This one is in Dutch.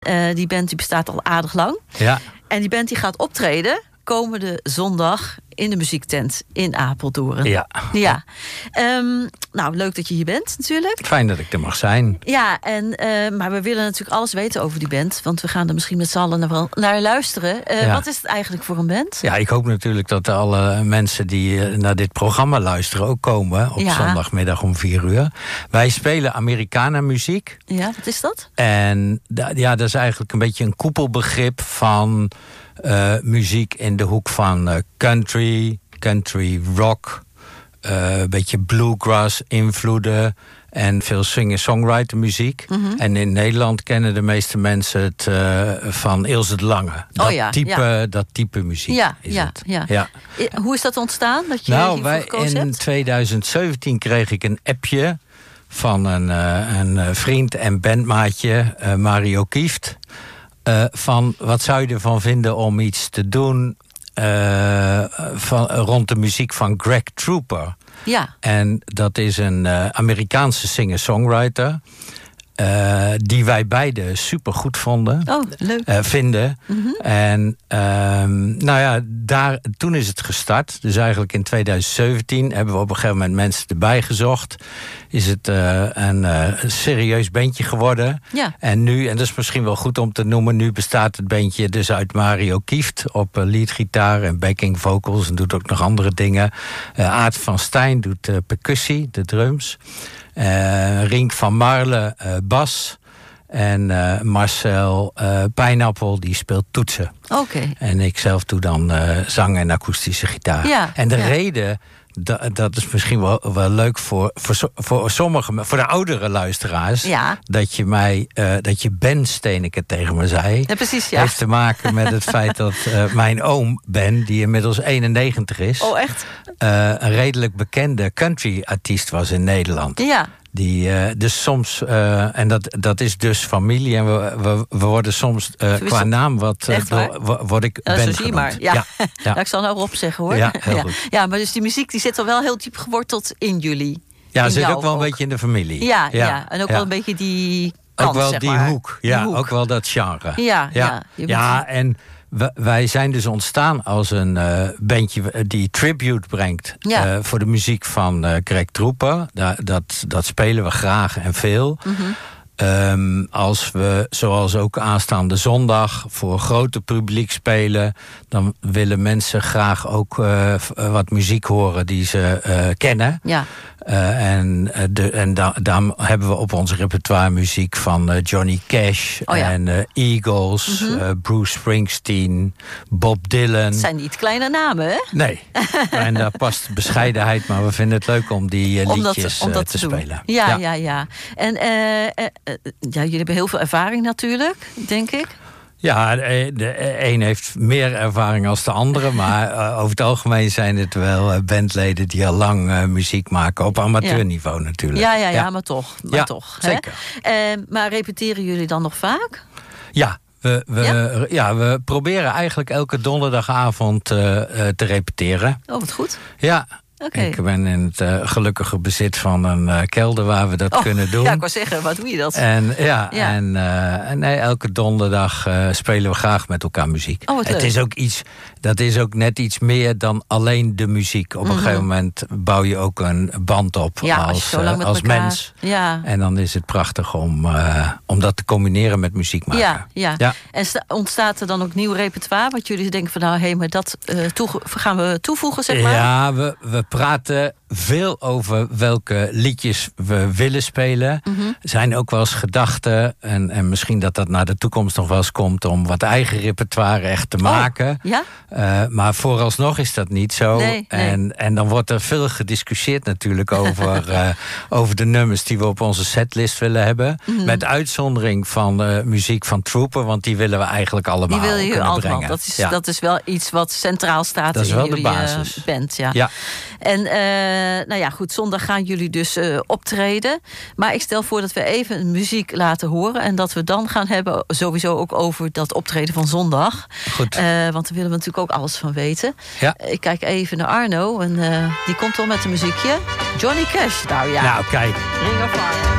Die band die bestaat al aardig lang. Ja. En die band die gaat optreden komende zondag in de muziektent in Apeldoorn. Ja. Nou, leuk dat je hier bent natuurlijk. Fijn dat ik er mag zijn. Ja, maar we willen natuurlijk alles weten over die band. Want we gaan er misschien met z'n allen naar luisteren. Wat is het eigenlijk voor een band? Ja, ik hoop natuurlijk dat alle mensen die naar dit programma luisteren ook komen op zondagmiddag om 4:00. Wij spelen Americana-muziek. Ja, wat is dat? En dat is eigenlijk een beetje een koepelbegrip van muziek in de hoek van country rock, een beetje bluegrass invloeden en veel singer-songwriter muziek. Mm-hmm. En in Nederland kennen de meeste mensen het van Ilse de Lange. Dat type muziek is het. Ja. Hoe is dat ontstaan? Dat je hiervoor gekozen hebt? In 2017 kreeg ik een appje van een vriend en bandmaatje, Mario Kieft. Van wat zou je ervan vinden om iets te doen rond de muziek van Greg Trooper. Ja. En dat is een Amerikaanse singer-songwriter die wij beide supergoed vonden. Oh, leuk. Vinden. Mm-hmm. En toen is het gestart. Dus eigenlijk in 2017 hebben we op een gegeven moment mensen erbij gezocht. Is het een serieus bandje geworden. Ja. En nu, en dat is misschien wel goed om te noemen, nu bestaat het bandje dus uit Mario Kieft op leadgitaar en backing vocals en doet ook nog andere dingen. Aart van Stijn doet percussie, de drums. Rink van Marle, bas. En Marcel Pijnappel, die speelt toetsen. Oké. En ik zelf doe dan zang en akoestische gitaar. Ja, en de reden, dat is misschien wel leuk voor sommigen, voor de oudere luisteraars. Ja. Dat je Ben Steeneke tegen me zei. Ja, precies, ja. Heeft te maken met het feit dat mijn oom Ben, die inmiddels 91 is. Oh, echt? Een redelijk bekende country-artiest was in Nederland. Ja. Die dus soms, en dat is dus familie, en we worden soms qua naam word ik Ben zo zie je maar. Ja. Ja. Ik zal nou Rob zeggen hoor. Ja, heel goed. Ja, maar dus die muziek die zit al wel heel diep geworteld in jullie. Ja, zit ook wel een beetje in de familie. Ja. En ook wel een beetje die kant, ook wel zeg die maar. hoek. Ja, ook wel dat genre. Ja. En wij zijn dus ontstaan als een bandje die tribute brengt voor de muziek van Greg Trooper. Dat spelen we graag en veel. Mm-hmm. Als we, zoals ook aanstaande zondag, voor grote publiek spelen, dan willen mensen graag ook wat muziek horen die ze kennen. Ja. Dan hebben we op ons repertoire muziek van Johnny Cash en Eagles, Bruce Springsteen, Bob Dylan. Het zijn niet kleine namen, hè? Nee, en daar past bescheidenheid, maar we vinden het leuk om die liedjes te spelen. Ja. En jullie hebben heel veel ervaring natuurlijk, denk ik. Ja, de een heeft meer ervaring als de andere, maar over het algemeen zijn het wel bandleden die al lang muziek maken, op amateurniveau natuurlijk. Ja, maar toch. Zeker. Hè? Maar repeteren jullie dan nog vaak? Ja. We proberen eigenlijk elke donderdagavond te repeteren. Oh, wat goed. Ja. Okay. Ik ben in het gelukkige bezit van een kelder waar we dat kunnen doen. Ja, ik wou zeggen, wat doe je dat? En elke donderdag spelen we graag met elkaar muziek. Oh, het is ook dat is ook net iets meer dan alleen de muziek. Op een gegeven moment bouw je ook een band op als mens. Ja. En dan is het prachtig om dat te combineren met muziek maken. Ja. En ontstaat er dan ook nieuw repertoire? Wat jullie denken van maar dat gaan we toevoegen, zeg maar? Ja, we praten veel over welke liedjes we willen spelen. Er zijn ook wel eens gedachten, en misschien dat naar de toekomst nog wel eens komt, om wat eigen repertoire echt te maken. Ja? Maar vooralsnog is dat niet zo. Nee. En dan wordt er veel gediscussieerd natuurlijk over de nummers die we op onze setlist willen hebben. Met uitzondering van muziek van Trooper, want die willen we eigenlijk allemaal die willen kunnen brengen. Dat is wel iets wat centraal staat in jullie band. Ja. En goed, zondag gaan jullie dus optreden. Maar ik stel voor dat we even muziek laten horen en dat we dan gaan hebben sowieso ook over dat optreden van zondag. Goed. Want daar willen we natuurlijk ook alles van weten. Ja. Ik kijk even naar Arno en die komt al met een muziekje. Johnny Cash, Nou, kijk. Ring of Fire.